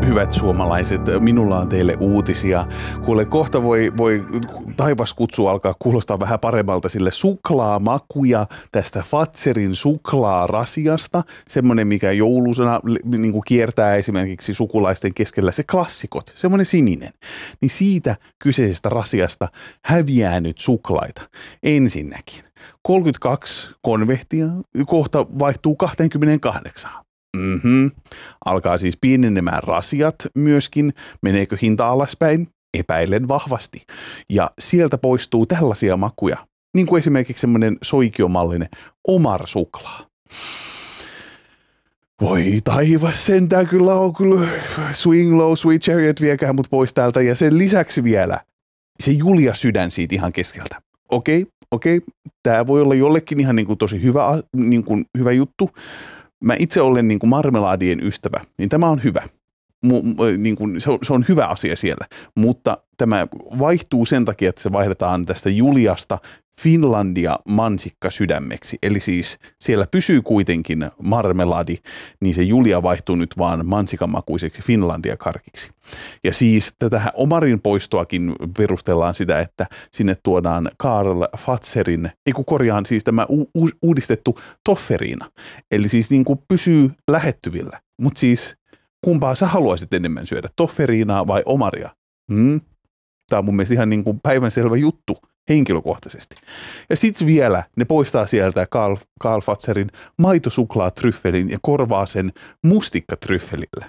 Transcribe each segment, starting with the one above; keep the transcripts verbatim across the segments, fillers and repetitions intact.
hyvät suomalaiset, minulla on teille uutisia. Kuule, kohta voi, voi taivaskutsu alkaa kuulostaa vähän paremmalta sille suklaamakuja tästä Fazerin suklaarasiasta. Semmoinen, mikä joulusena niin kuin kiertää esimerkiksi sukulaisten keskellä, se klassikot, semmoinen sininen. Niin siitä kyseisestä rasiasta häviää nyt suklaita. Ensinnäkin kolmekymmentäkaksi konvehtia kohta vaihtuu kaksikymmentäkahdeksan. Mm-hmm. Alkaa siis pienenemään rasiat myöskin. Meneekö hinta alaspäin? Epäilen vahvasti. Ja sieltä poistuu tällaisia makuja, niin kuin esimerkiksi semmoinen soikiomallinen Omar-suklaa. Voi taivas, sentään kyllä on kyllä Swing Low, Sweet Chariot, viekää mut pois täältä. Ja sen lisäksi vielä se Julia sydän siitä ihan keskeltä. Okei, okei, tämä voi olla jollekin ihan niin kuin tosi hyvä, niin kuin hyvä juttu. Mä itse olen niin kuin marmeladien ystävä, niin tämä on hyvä. Mu, niin kuin, se, on, se on hyvä asia siellä, mutta tämä vaihtuu sen takia, että se vaihdetaan tästä Juliasta Finlandia mansikkasydämeksi. Eli siis siellä pysyy kuitenkin marmeladi, niin se Julia vaihtuu nyt vaan mansikamakuiseksi Finlandia karkiksi. Ja siis tätä Omarin poistoakin perustellaan sitä, että sinne tuodaan Karl Fazerin, ei kun korjaan siis tämä u- u- uudistettu tofferiina. Eli siis niin kuin pysyy lähettyvillä. Mutta siis kumpaa sä haluaisit enemmän syödä, tofferiinaa vai Omaria? Hmm? Tämä on mun mielestä ihan niin kuin päivänselvä juttu henkilökohtaisesti. Ja sitten vielä ne poistaa sieltä Karl, Karl Fazerin maitosuklaatryffelin ja korvaa sen mustikkatryffelillä.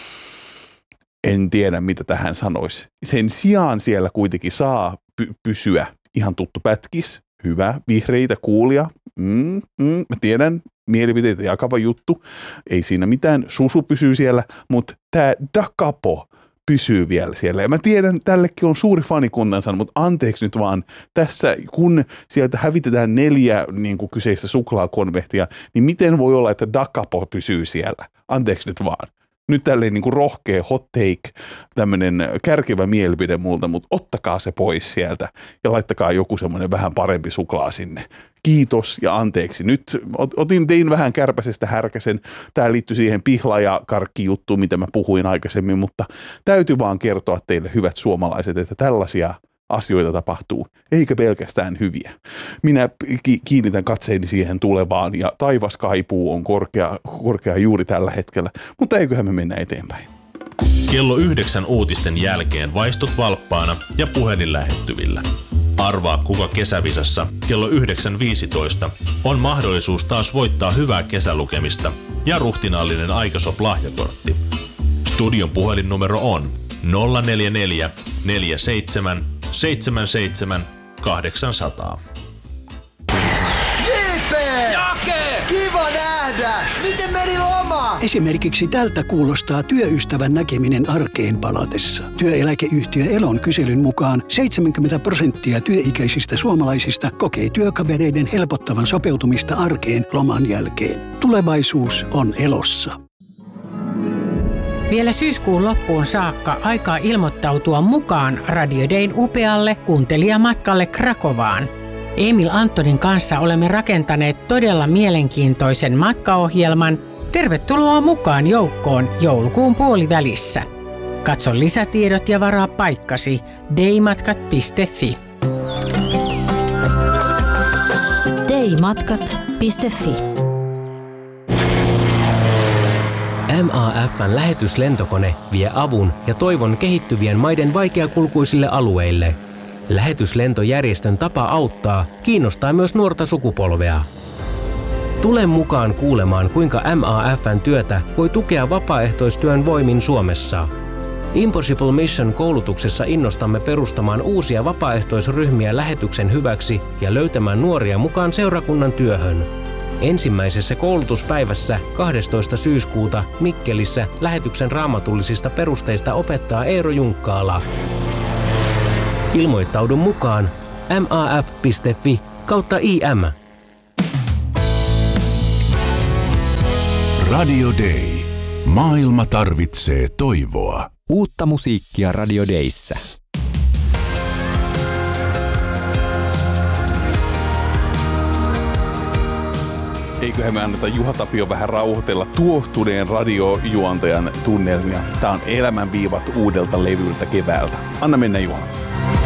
En tiedä, mitä tähän sanoisi. Sen sijaan siellä kuitenkin saa py- pysyä ihan tuttu pätkis, hyvä, vihreitä kuulia. Mm, mm, mä tiedän, mielipiteitä jakava juttu. Ei siinä mitään, susu pysyy siellä, mutta tämä Da Capo pysyy vielä siellä. Ja mä tiedän, tällekin on suuri fanikuntansa, mutta anteeksi nyt vaan, tässä kun sieltä hävitetään neljä niin kuin kyseistä suklaakonvehtia, niin miten voi olla, että Da Capo pysyy siellä? Anteeksi nyt vaan. Nyt tälleen niin kuin rohkea hot take, tämmöinen kärkevä mielipide multa, mutta ottakaa se pois sieltä ja laittakaa joku semmoinen vähän parempi suklaa sinne. Kiitos ja anteeksi. Nyt otin, tein vähän kärpäsestä härkäsen. Tämä liittyy siihen pihla- ja karkkijuttuun, mitä mä puhuin aikaisemmin, mutta täytyy vaan kertoa teille, hyvät suomalaiset, että tällaisia asioita tapahtuu, eikä pelkästään hyviä. Minä ki- kiinnitän katseeni siihen tulevaan ja taivaskaipuu on korkea, korkea juuri tällä hetkellä, mutta eiköhän me mennä eteenpäin. Kello yhdeksän uutisten jälkeen vaistut valppaana ja puhelin lähettyvillä. Arvaa, kuka kesävisassa kello yhdeksän viisitoista on mahdollisuus taas voittaa hyvää kesälukemista ja ruhtinaallinen Aikasop-lahjakortti. Studion puhelinnumero on nolla neljä neljä neljä seitsemän seitsemän seitsemän kahdeksan nolla nolla. J P! Jake! Kiva nähdä! Miten meni loma? Esimerkiksi tältä kuulostaa työystävän näkeminen arkeen palatessa. Työeläkeyhtiö Elon kyselyn mukaan seitsemänkymmentä prosenttia työikäisistä suomalaisista kokee työkavereiden helpottavan sopeutumista arkeen loman jälkeen. Tulevaisuus on Elossa. Vielä syyskuun loppuun saakka aikaa ilmoittautua mukaan Radio Dayn upealle kuuntelijamatkalle Krakovaan. Emil Antonin kanssa olemme rakentaneet todella mielenkiintoisen matkaohjelman. Tervetuloa mukaan joukkoon joulukuun puolivälissä. Katso lisätiedot ja varaa paikkasi daymatkat piste fi. daymatkat piste fi. M A F:n lähetyslentokone vie avun ja toivon kehittyvien maiden vaikeakulkuisille alueille. Lähetyslentojärjestön tapa auttaa kiinnostaa myös nuorta sukupolvea. Tule mukaan kuulemaan, kuinka M A F:n työtä voi tukea vapaaehtoistyön voimin Suomessa. Impossible Mission -koulutuksessa innostamme perustamaan uusia vapaaehtoisryhmiä lähetyksen hyväksi ja löytämään nuoria mukaan seurakunnan työhön. Ensimmäisessä koulutuspäivässä kahdestoista syyskuuta Mikkelissä lähetyksen raamatullisista perusteista opettaa Eero Junkkaala. Ilmoittaudu mukaan maf piste fi kautta im. Radio Day. Maailma tarvitsee toivoa. Uutta musiikkia Radio Dayssä. Eiköhän me anneta Juha Tapio vähän rauhoitella tuohtuneen radiojuontajan tunnelmia. Tää on Elämänviivat uudelta levyltä keväältä. Anna mennä, Juha.